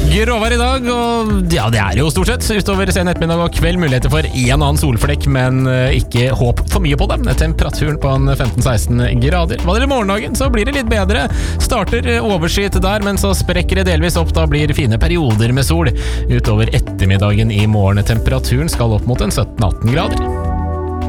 Gråvær i dag, og ja, det jo stort sett utover sen ettermiddag og kveld muligheter for en annen solflekk, men ikke håp for mye på dem. Temperaturen på en 15-16 grader. Hva det morgendagen, så blir det litt bedre. Starter overskyet der, men så sprekker det delvis opp. Da blir det fine perioder med sol utover ettermiddagen i morgen. Temperaturen skal opp mot en 17-18 grader.